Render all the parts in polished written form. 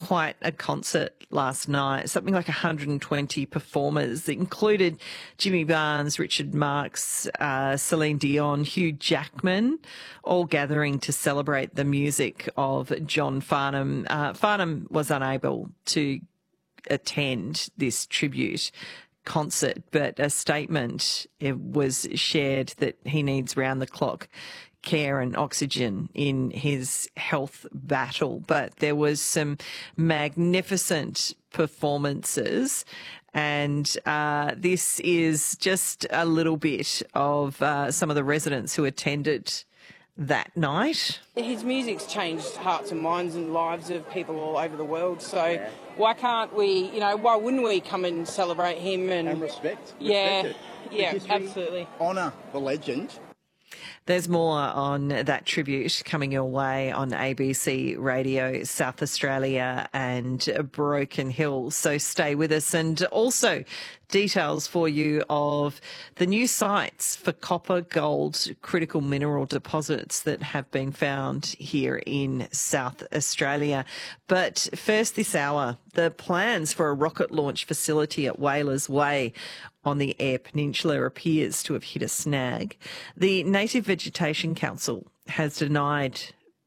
quite a concert last night, something like 120 performers that included Jimmy Barnes, Richard Marx, Celine Dion, Hugh Jackman, all gathering to celebrate the music of John Farnham. Farnham was unable to attend this tribute concert, but a statement was shared that he needs round-the-clock care and oxygen in his health battle. But there was some magnificent performances, and this is just a little bit of some of the residents who attended that night. His music's changed hearts and minds and lives of people all over the world. So why can't we, why wouldn't we come and celebrate him and respect? Yeah, history, absolutely. Honour the legend. There's more on that tribute coming your way on ABC Radio South Australia and Broken Hill. So stay with us. And also details for you of the new sites for copper, gold, critical mineral deposits that have been found here in South Australia. But first this hour, the plans for a rocket launch facility at Whalers Way on the Eyre Peninsula appears to have hit a snag. The Native Vegetation Council has denied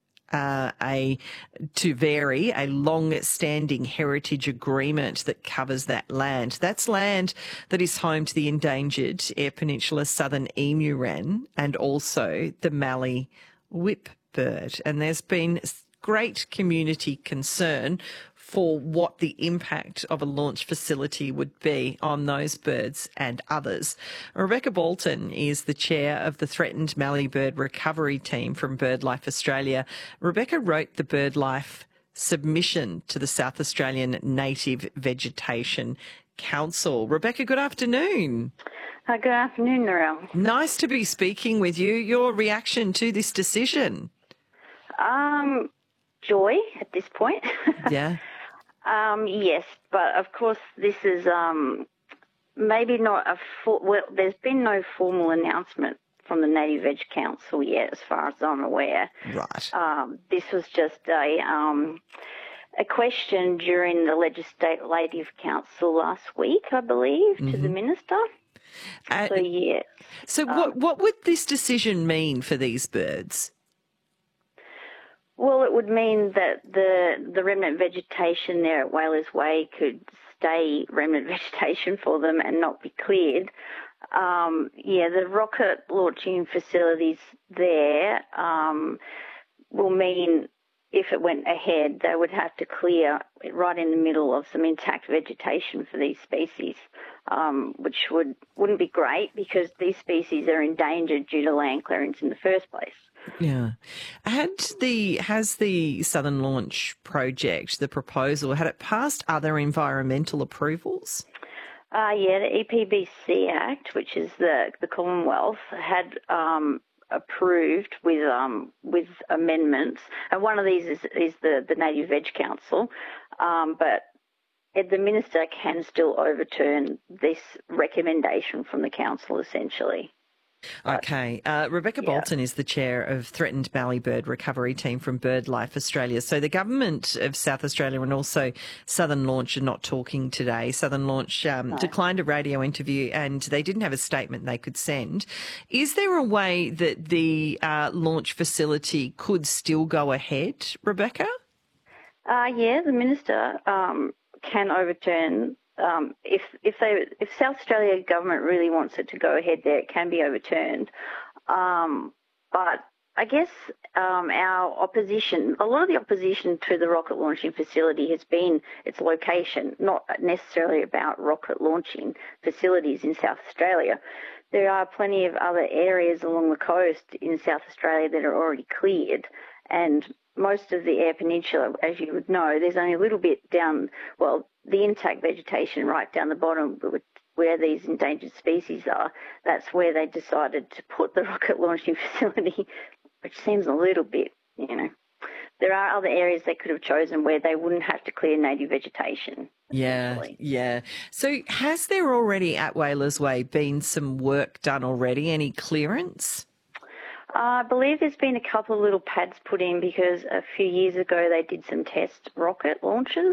a long-standing heritage agreement that covers that land. That's land that is home to the endangered Eyre Peninsula southern emu wren and also the Mallee whip bird. And there's been great community concern for what the impact of a launch facility would be on those birds and others. Rebecca Bolton is the chair of the Threatened Mallee Bird Recovery Team from BirdLife Australia. Rebecca wrote the BirdLife submission to the South Australian Native Vegetation Council. Rebecca, good afternoon. Good afternoon, Narelle. Nice to be speaking with you. Your reaction to this decision? Joy at this point. Yeah. Yes, but of course this is maybe not there's been no formal announcement from the Native Veg Council yet, as far as I'm aware. Right. This was just a question during the Legislative Council last week, I believe, to the Minister. So, yes. So what would this decision mean for these birds? Well, it would mean that the remnant vegetation there at Whalers Way could stay remnant vegetation for them and not be cleared. The rocket launching facilities there will mean if it went ahead, they would have to clear right in the middle of some intact vegetation for these species, which wouldn't be great because these species are endangered due to land clearance in the first place. Yeah. Has the Southern Launch Project, the proposal, had it passed other environmental approvals? The EPBC Act, which is the Commonwealth, had approved with amendments, and one of these is the Native Veg Council, but the Minister can still overturn this recommendation from the Council, essentially. Okay. Rebecca Bolton is the chair of Threatened Mallee Bird Recovery Team from BirdLife Australia. So the government of South Australia and also Southern Launch are not talking today. Southern Launch declined a radio interview and they didn't have a statement they could send. Is there a way that the launch facility could still go ahead, Rebecca? The Minister can overturn. If South Australia government really wants it to go ahead there, it can be overturned. But I guess our opposition, a lot of the opposition to the rocket launching facility has been its location, not necessarily about rocket launching facilities in South Australia. There are plenty of other areas along the coast in South Australia that are already cleared, and most of the Eyre Peninsula, as you would know, there's only a little bit down, the intact vegetation right down the bottom where these endangered species are. That's where they decided to put the rocket launching facility, which seems a little bit, There are other areas they could have chosen where they wouldn't have to clear native vegetation. Yeah. So has there already at Whalers Way been some work done already? Any clearance? I believe there's been a couple of little pads put in because a few years ago they did some test rocket launches